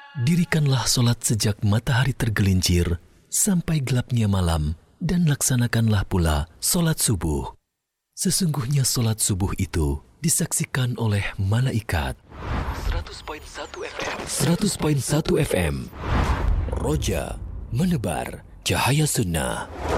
Dirikanlah solat sejak matahari tergelincir sampai gelapnya malam dan laksanakanlah pula solat subuh. Sesungguhnya solat subuh itu disaksikan oleh malaikat. 100.1 FM. 100.1 FM. Roja menebar cahaya sunnah.